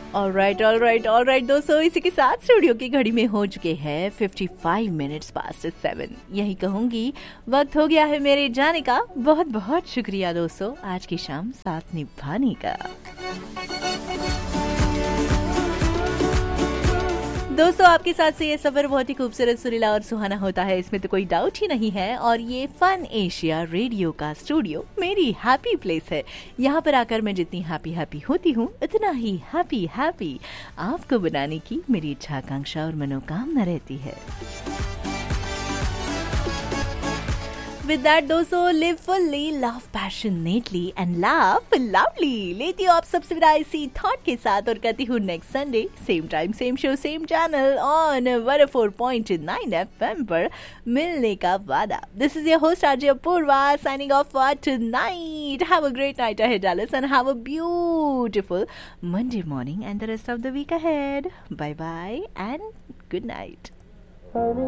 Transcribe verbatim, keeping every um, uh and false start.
Alright alright alright दोस्तों, इसी के साथ स्टूडियो की घड़ी में हो चुके हैं पचपन मिनट्स पास्ट सेवन। यही कहूंगी, वक्त हो गया है मेरे जाने का। बहुत बहुत शुक्रिया दोस्तों आज की शाम साथ निभाने का। दोस्तों आपके साथ से ये सफर बहुत ही खूबसूरत, सुरीला और सुहाना होता है, इसमें तो कोई डाउट ही नहीं है। और ये फन एशिया रेडियो का स्टूडियो मेरी हैप्पी प्लेस है। यहाँ पर आकर मैं जितनी हैप्पी हैप्पी होती हूँ, उतना ही हैप्पी हैप्पी आपको बनाने की मेरी इच्छा, आकांक्षा और मनोकामना रहती है। With that दोस्तों, live fully, love passionately and laugh loudly। लेती हूँ आप सबसे विदा इसी थॉट के साथ और कहती हूँ next Sunday same time same show same channel on one O four point nine F M पर मिलने का वादा। This is your host RJ Apoorva signing off for tonight. Have a great night ahead Dallas and have a beautiful Monday morning and the rest of the week ahead. Bye bye and good night.